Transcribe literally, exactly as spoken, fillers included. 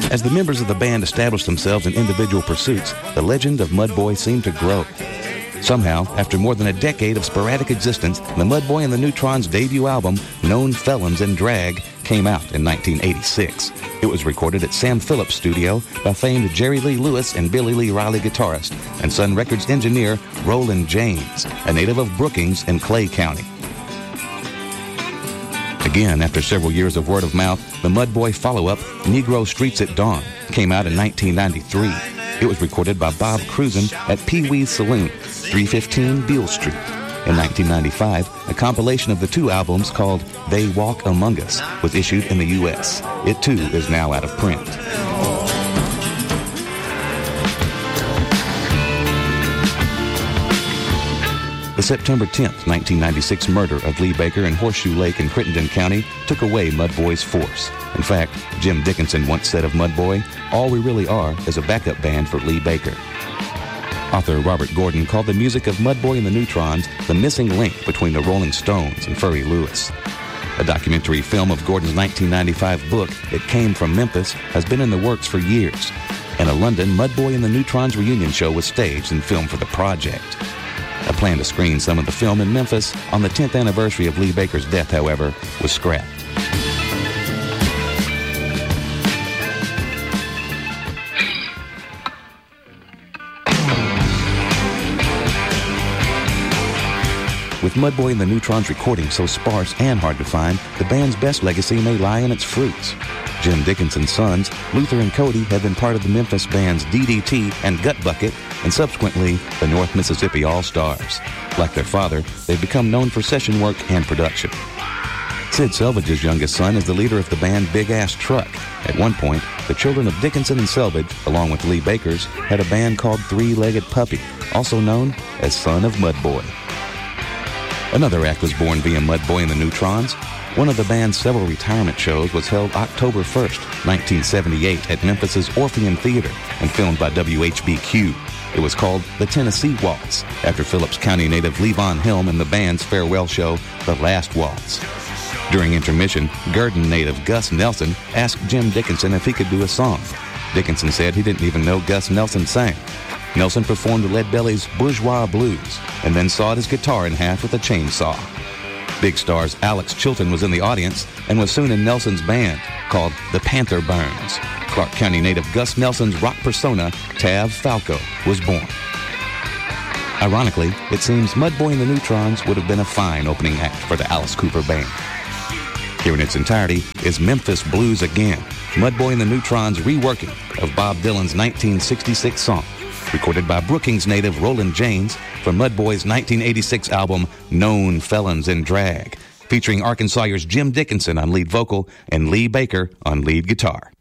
As the members of the band established themselves in individual pursuits, the legend of Mudboy seemed to grow. Somehow, after more than a decade of sporadic existence, the Mudboy and the Neutrons' debut album, Known Felons in Drag, came out in nineteen eighty-six. It was recorded at Sam Phillips' studio by famed Jerry Lee Lewis and Billy Lee Riley guitarist and Sun Records engineer Roland James, a native of Brookings in Clay County. Again, after several years of word of mouth, the Mudboy follow-up, Negro Streets at Dawn, came out in nineteen ninety-three. It was recorded by Bob Cruzen at Pee Wee's Saloon, three fifteen Beale Street. In nineteen ninety-five, a compilation of the two albums called They Walk Among Us was issued in the U S It, too, is now out of print. The September tenth, nineteen ninety-six murder of Lee Baker in Horseshoe Lake in Crittenden County took away Mudboy's force. In fact, Jim Dickinson once said of Mudboy, "All we really are is a backup band for Lee Baker." Author Robert Gordon called the music of Mudboy and the Neutrons the missing link between the Rolling Stones and Furry Lewis. A documentary film of Gordon's nineteen ninety-five book, It Came from Memphis, has been in the works for years. In a London Mudboy and the Neutrons reunion show was staged and filmed for the project. A plan to screen some of the film in Memphis on the tenth anniversary of Lee Baker's death, however, was scrapped. With Mudboy and the Neutrons recording so sparse and hard to find, the band's best legacy may lie in its fruits. Jim Dickinson's sons, Luther and Cody, have been part of the Memphis bands D D T and Gut Bucket, and subsequently the North Mississippi All-Stars. Like their father, they've become known for session work and production. Sid Selvage's youngest son is the leader of the band Big Ass Truck. At one point, the children of Dickinson and Selvage, along with Lee Baker's, had a band called Three-Legged Puppy, also known as Son of Mudboy. Another act was born via Mudboy and the Neutrons. One of the band's several retirement shows was held October first, nineteen seventy-eight at Memphis's Orpheum Theater and filmed by W H B Q. It was called The Tennessee Waltz, after Phillips County native Levon Helm and the band's farewell show, The Last Waltz. During intermission, Gurdon native Gus Nelson asked Jim Dickinson if he could do a song. Dickinson said he didn't even know Gus Nelson sang. Nelson performed Lead Belly's Bourgeois Blues and then sawed his guitar in half with a chainsaw. Big Star's Alex Chilton was in the audience and was soon in Nelson's band called the Panther Burns. Clark County native Gus Nelson's rock persona, Tav Falco, was born. Ironically, it seems Mudboy and the Neutrons would have been a fine opening act for the Alice Cooper Band. Here in its entirety is Memphis Blues Again, Mudboy and the Neutrons' reworking of Bob Dylan's nineteen sixty-six song, recorded by Brookings native Roland James from Mudboy's nineteen eighty-six album Known Felons in Drag, featuring Arkansasers Jim Dickinson on lead vocal and Lee Baker on lead guitar.